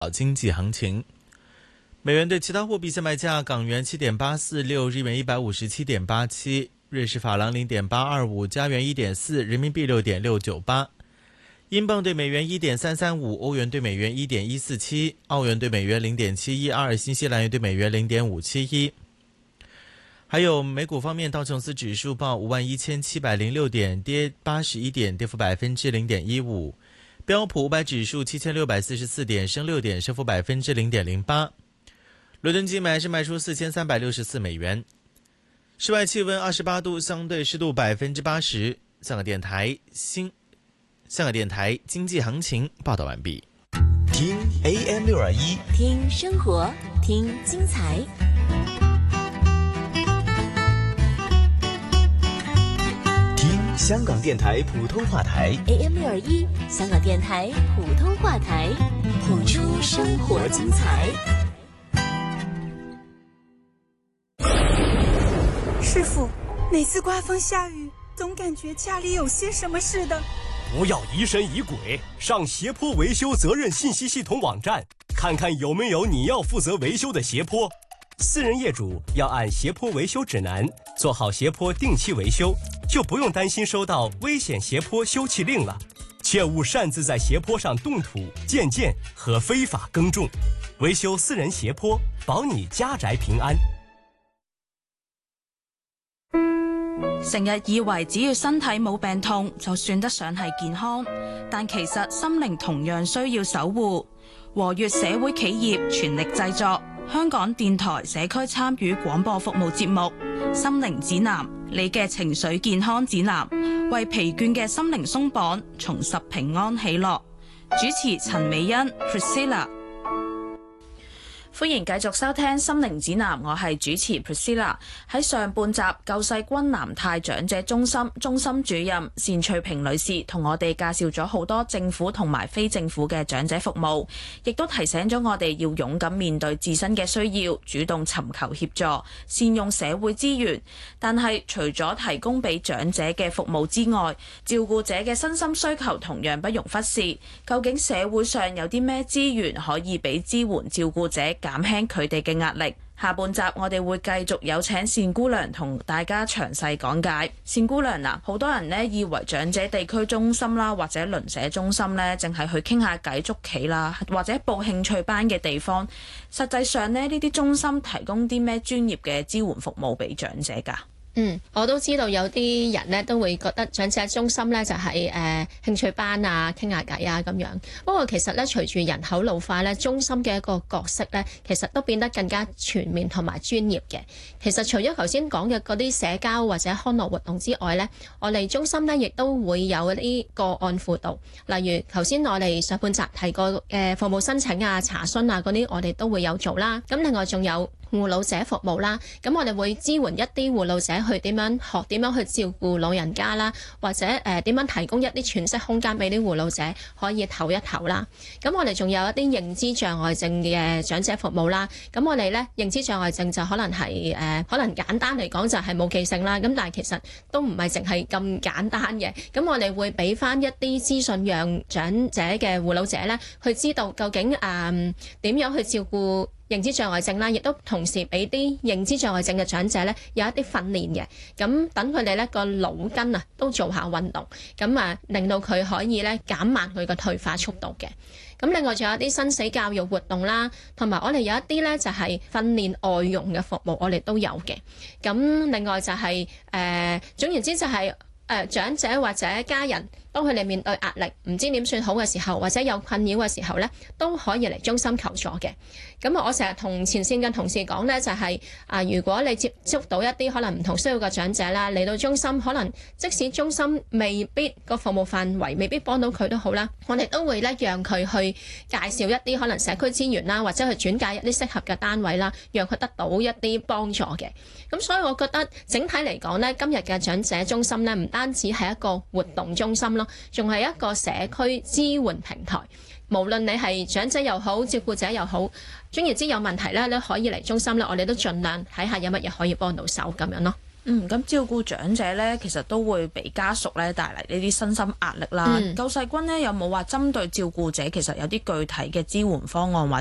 经济行情。美元对其他货币现卖价：港元7.846，日元157.87，瑞士法郎0.825，加元1.4，人民币6.698，英镑对美元1.335，欧元对美元1.147，澳元对美元0.712，新西兰元对美元0.571。还有美股方面，道琼斯指数报51706点，跌81点，跌幅0.15%；标普500指数7644点，升6点，升幅0.08%。伦敦金每安士卖出4364美元。室外气温28度，相对湿度80%。香港电台经济行情报道完毕。 听 AM621， 听生活，听精彩。 香港电台普通话台 AM621，香港电台普通话台，谱出生活精彩。 师傅，每次刮风下雨，总感觉家里有些什么似的。 不要疑神疑鬼，上斜坡维修责任信息系统网站，看看有没有你要负责维修的斜坡。私人业主要按斜坡维修指南做好斜坡定期维修，就不用担心收到危险斜坡修葺令了。切勿擅自在斜坡上动土、建建和非法耕种。维修私人斜坡，保你家宅平安。 成日以為只要身體冇病痛就算得上係健康，但其實心靈同樣需要守護。和悅社會企業全力製作香港電台社區參與廣播服務節目《心靈指南》，你嘅情緒健康指南，為疲倦嘅心靈鬆綁，重拾平安喜樂。主持陳美欣 Priscilla。歡迎繼續收聽《心靈指南》，我係主持 Priscilla。喺上半集，救世軍南泰長者中心主任單翠萍女士同我哋介紹咗好多政府同埋非政府嘅長者服務，亦都提醒咗我哋要勇敢面對自身嘅需要，主動尋求協助，善用社會資源。但係除咗提供俾長者嘅服務之外，照顧者嘅身心需求同樣不容忽視。究竟社會上有啲咩資源可以俾支援照顧者減輕佢哋嘅壓力？下半集我哋會繼續有請單姑娘同大家詳細講解。單姑娘啊，好多人呢以為長者地區中心啦，或者鄰舍中心呢，淨係去傾下偈捉棋啦，或者報興趣班嘅地方。實際上呢，呢啲中心提供啲咩專業嘅支援服務俾長者㗎？ 我都知道有啲人咧都會覺得長者中心咧就係興趣班啊，傾下偈啊咁樣。不過其實咧隨住人口老化咧，中心嘅一個角色咧其實都變得更加全面同埋專業嘅。其實除咗頭先講嘅嗰啲社交或者康樂活動之外咧，我哋中心咧亦都會有一啲個案輔導，例如頭先我哋上半集提過嘅服務申請啊、查詢啊嗰啲，我哋都會有做啦。咁另外仲有護老者服務啦，咁我哋會支援一啲護老者去點樣去照顧老人家啦，或者點樣提供一啲喘息空間俾啲護老者可以唞一唞啦。咁我哋仲有一啲認知障礙症嘅長者服務啦。咁我哋咧認知障礙症就可能係可能簡單嚟講就係冇記性啦。咁但係其實都唔係淨係咁簡單嘅。咁我哋會俾翻一啲資訊讓長者嘅護老者咧去知道究竟點樣去照顧認知障礙症啦，亦都同時俾啲認知障礙症嘅長者咧有一啲訓練嘅，咁等佢哋咧個腦筋啊都做下運動，咁令到佢可以咧減慢佢個退化速度嘅。咁另外仲有啲生死教育活動啦，同埋我哋有一啲咧就係訓練外傭嘅服務，我哋都有嘅。咁另外就係總言之就係長者或者家人，當佢哋面對壓力唔知點算好嘅時候，或者有困擾嘅時候咧，都可以嚟中心求助嘅。咁我成日同前線嘅同事講咧，就係如果你接觸到一啲可能唔同需要嘅長者啦，嚟到中心，可能即使中心未必個服務範圍未必幫到佢都好啦，我哋都會咧讓佢去介紹一啲可能社區資源啦，或者去轉介一啲適合嘅單位啦，讓佢得到一啲幫助嘅。咁所以我覺得整體嚟講咧，今日嘅長者中心咧，唔單止係一個活動中心咯，仲係一個社區支援平台。無論你係長者又好，照顧者又好，總言之有問題咧，你可以嚟中心咧，我哋都盡量睇下有乜嘢可以幫到手咁樣咯。 咁照顧長者呢，其實都會俾家屬呢帶嚟呢啲身心壓力啦。救世軍呢有冇話針對照顧者，其實有啲具體嘅支援方案或